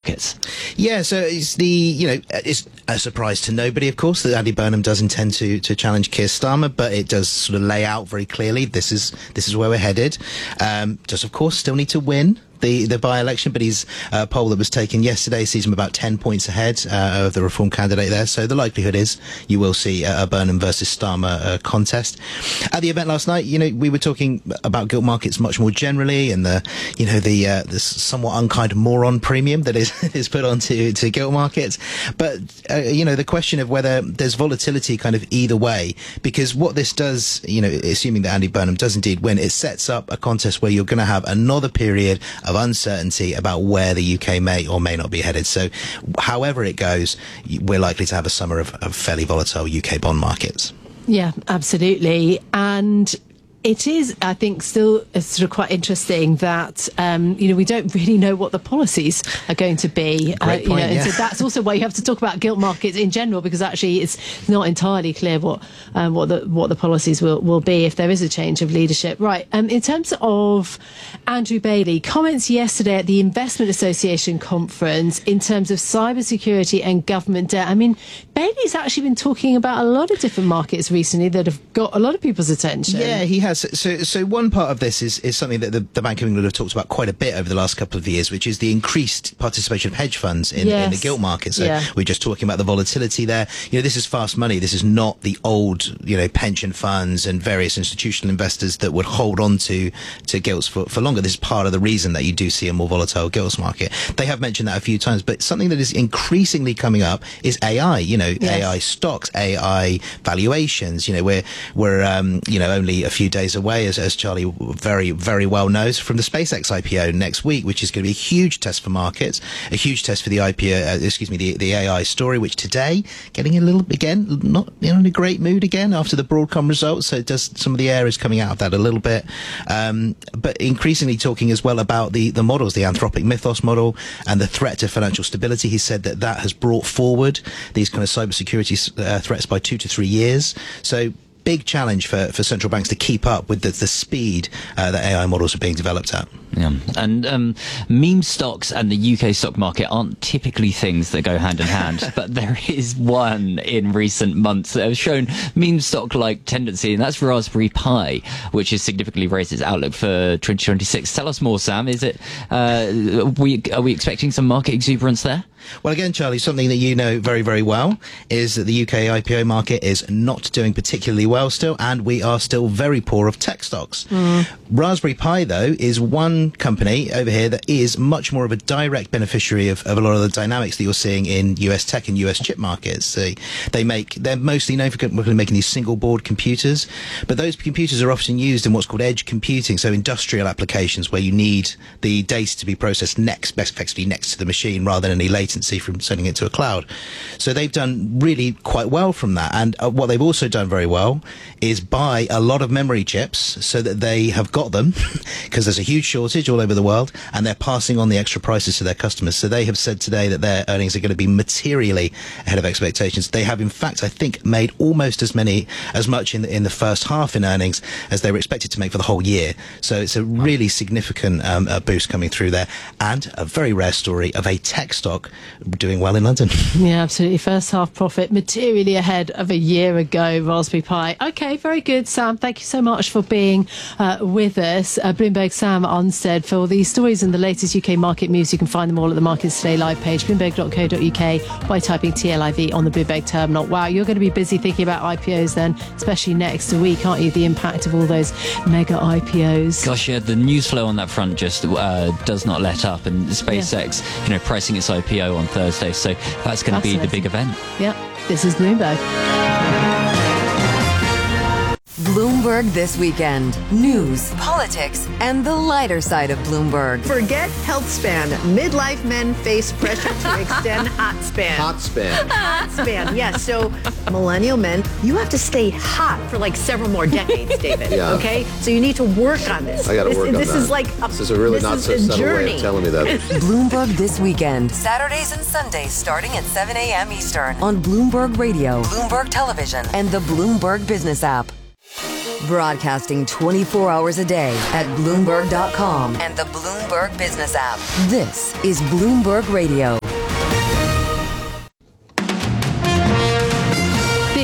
markets? Yeah, so it's it's a surprise to nobody, of course, that Andy Burnham does intend to challenge Keir Starmer, but it does sort of lay out very clearly this is where we're headed. Does, of course, still need to win the by-election, but his poll that was taken yesterday sees him about 10 points ahead of the Reform candidate there. So the likelihood is you will see a Burnham versus Starmer contest. At the event last night, we were talking about gilt markets much more generally, and the somewhat unkind moron premium that is put onto gilt markets. But the question of whether there's volatility kind of either way, because what this does, assuming that Andy Burnham does indeed win, it sets up a contest where you're going to have another period of uncertainty about where the UK may or may not be headed. So however it goes, we're likely to have a summer of fairly volatile UK bond markets. Yeah, absolutely. And it is, I think, still sort of quite interesting that, we don't really know what the policies are going to be. Great point, and so that's also why you have to talk about gilt markets in general, because actually it's not entirely clear what the policies will be if there is a change of leadership. Right. In terms of Andrew Bailey, comments yesterday at the Investment Association conference in terms of cybersecurity and government debt. I mean, Bailey's actually been talking about a lot of different markets recently that have got a lot of people's attention. Yeah, he has. So one part of this is something that the Bank of England have talked about quite a bit over the last couple of years, which is the increased participation of hedge funds in the gilt market. So we're just talking about the volatility there. This is fast money. This is not the old, pension funds and various institutional investors that would hold on to gilts for longer. This is part of the reason that you do see a more volatile gilts market. They have mentioned that a few times, but something that is increasingly coming up is AI. AI stocks, AI valuations. We're only a few days away, as Charlie very, very well knows, from the SpaceX IPO next week, which is going to be a huge test for markets, a huge test for the IPO, the AI story, which today getting a little, again, not in a great mood again after the Broadcom results. So some of the air is coming out of that a little bit. But increasingly talking as well about the models, the Anthropic Mythos model and the threat to financial stability. He said that has brought forward these kind of cybersecurity threats by 2 to 3 years. So big challenge for central banks to keep up with the speed that AI models are being developed at. Yeah, and meme stocks and the UK stock market aren't typically things that go hand in hand, but there is one in recent months that has shown meme stock-like tendency, and that's Raspberry Pi, which has significantly raised its outlook for 2026. Tell us more, Sam. Is it are we expecting some market exuberance there? Well, again, Charlie, something that you know very, very well is that the UK IPO market is not doing particularly well still, and we are still very poor of tech stocks. Raspberry Pi, though, is one company over here that is much more of a direct beneficiary of a lot of the dynamics that you're seeing in US tech and US chip markets. So they're mostly known for making these single board computers, but those computers are often used in what's called edge computing, so industrial applications where you need the data to be processed effectively next to the machine rather than any latency from sending it to a cloud. So they've done really quite well from that. And what they've also done very well is buy a lot of memory chips so that they have got them because there's a huge shortage all over the world, and they're passing on the extra prices to their customers. So they have said today that their earnings are going to be materially ahead of expectations. They have, in fact, I think, made almost as much in the first half in earnings as they were expected to make for the whole year. So it's a really significant boost coming through there, and a very rare story of a tech stock doing well in London. Yeah, absolutely. First half profit materially ahead of a year ago, Raspberry Pi. Okay, very good, Sam. Thank you so much for being with us. Bloomberg Sam Onstead. For these stories and the latest UK market moves, you can find them all at the Markets Today live page, bloomberg.co.uk, by typing TLIV on the Bloomberg terminal. Wow, you're going to be busy thinking about IPOs then, especially next week, aren't you? The impact of all those mega IPOs. Gosh, yeah, the news flow on that front just does not let up, and SpaceX, pricing its IPO on Thursday, so that's going to be the big event. Yeah, this is Bloomberg. Bloomberg This Weekend. News, politics, and the lighter side of Bloomberg. Forget health span. Midlife men face pressure to extend hot span. Hot span. Hot span, yes. So, millennial men, you have to stay hot for like several more decades, David. Yeah. Okay? So you need to work on this. I got to work on that. This is like this is a really not so subtle way of telling me that. Bloomberg This Weekend. Saturdays and Sundays starting at 7 a.m. Eastern on Bloomberg Radio, Bloomberg Television, and the Bloomberg Business app. Broadcasting 24 hours a day at Bloomberg.com and the Bloomberg Business app. This is Bloomberg Radio.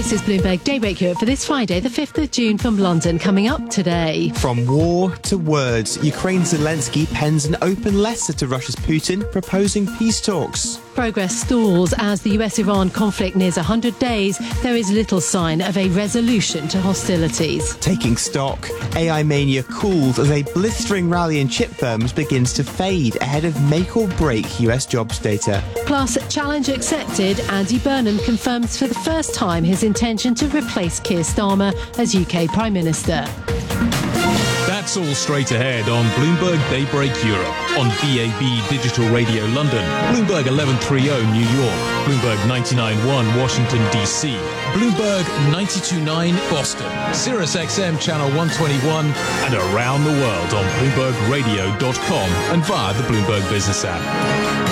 This is Bloomberg Daybreak Europe for this Friday, the 5th of June from London. Coming up today. From war to words, Ukraine's Zelensky pens an open letter to Russia's Putin proposing peace talks. Progress stalls as the US-Iran conflict nears 100 days. There is little sign of a resolution to hostilities. Taking stock, AI mania cools as a blistering rally in chip firms begins to fade ahead of make-or-break US jobs data. Plus, challenge accepted, Andy Burnham confirms for the first time his intention to replace Keir Starmer as UK Prime Minister. That's all straight ahead on Bloomberg Daybreak Europe, on DAB Digital Radio London, Bloomberg 1130 New York, Bloomberg 99.1 Washington DC, Bloomberg 92.9 Boston, Sirius XM Channel 121, and around the world on BloombergRadio.com and via the Bloomberg Business app.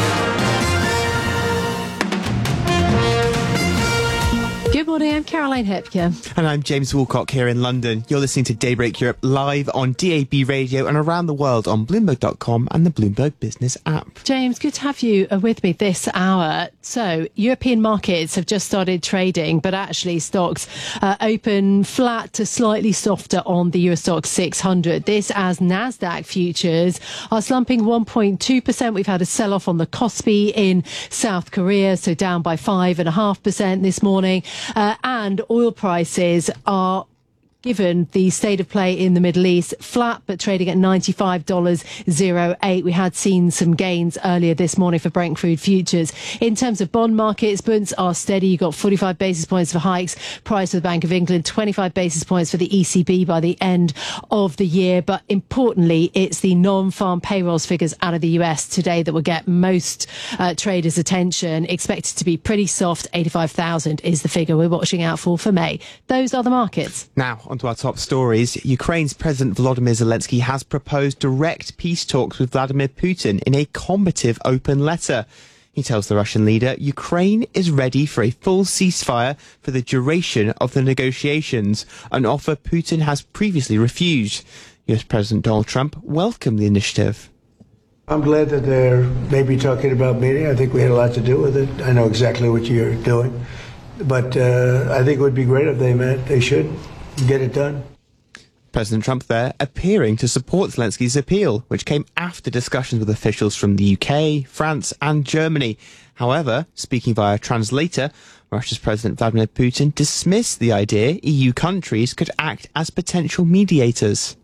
Good morning, I'm Caroline Hepker. And I'm James Woolcock here in London. You're listening to Daybreak Europe live on DAB Radio and around the world on Bloomberg.com and the Bloomberg Business app. James, good to have you with me this hour. So, European markets have just started trading, but actually stocks open flat to slightly softer on the Eurostoxx 600. This as Nasdaq futures are slumping 1.2%. We've had a sell-off on the Kospi in South Korea, so down by 5.5% this morning. And oil prices are, given the state of play in the Middle East, flat but trading at $95.08. We had seen some gains earlier this morning for Brent crude futures. In terms of bond markets, bunds are steady. You've got 45 basis points for hikes. Price for the Bank of England, 25 basis points for the ECB by the end of the year. But importantly, it's the non-farm payrolls figures out of the US today that will get most traders' attention. Expected to be pretty soft. 85,000 is the figure we're watching out for May. Those are the markets. Now, onto our top stories. Ukraine's President Volodymyr Zelensky has proposed direct peace talks with Vladimir Putin in a combative open letter. He tells the Russian leader Ukraine is ready for a full ceasefire for the duration of the negotiations, an offer Putin has previously refused. US President Donald Trump welcomed the initiative. I'm glad that they're maybe talking about meeting. I think we had a lot to do with it. I know exactly what you're doing. But I think it would be great if they met. They should get it done. President Trump there appearing to support Zelensky's appeal, which came after discussions with officials from the UK, France and Germany. However, speaking via a translator, Russia's President Vladimir Putin dismissed the idea EU countries could act as potential mediators.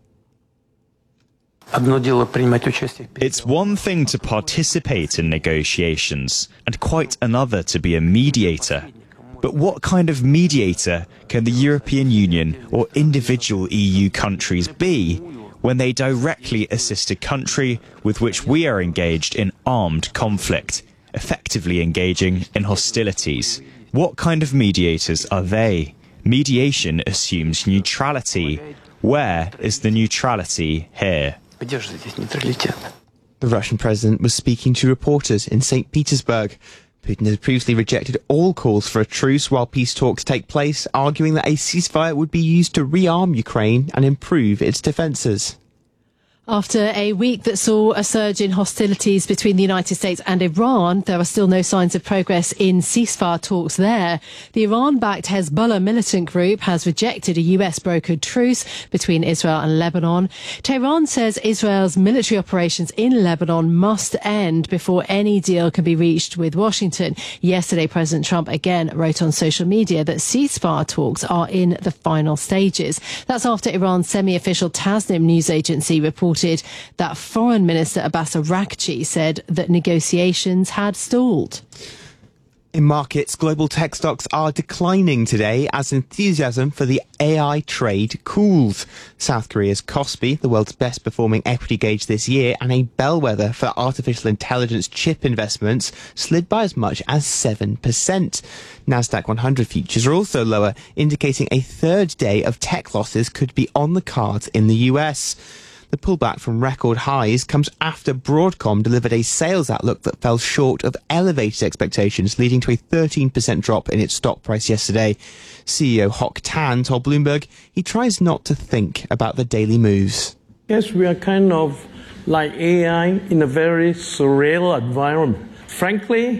It's one thing to participate in negotiations, and quite another to be a mediator. But what kind of mediator can the European Union or individual EU countries be when they directly assist a country with which we are engaged in armed conflict, effectively engaging in hostilities? What kind of mediators are they? Mediation assumes neutrality. Where is the neutrality here? The Russian president was speaking to reporters in St. Petersburg. Putin has previously rejected all calls for a truce while peace talks take place, arguing that a ceasefire would be used to rearm Ukraine and improve its defences. After a week that saw a surge in hostilities between the United States and Iran, there are still no signs of progress in ceasefire talks there. The Iran-backed Hezbollah militant group has rejected a US-brokered truce between Israel and Lebanon. Tehran says Israel's military operations in Lebanon must end before any deal can be reached with Washington. Yesterday, President Trump again wrote on social media that ceasefire talks are in the final stages. That's after Iran's semi-official Tasnim news agency reported that Foreign Minister Abbas Araghchi said that negotiations had stalled. In markets, global tech stocks are declining today as enthusiasm for the AI trade cools. South Korea's Kospi, the world's best performing equity gauge this year and a bellwether for artificial intelligence chip investments, slid by as much as 7%. Nasdaq 100 futures are also lower, indicating a third day of tech losses could be on the cards in the US. The pullback from record highs comes after Broadcom delivered a sales outlook that fell short of elevated expectations, leading to a 13% drop in its stock price yesterday. CEO Hock Tan told Bloomberg he tries not to think about the daily moves. Yes, we are kind of like AI in a very surreal environment. Frankly,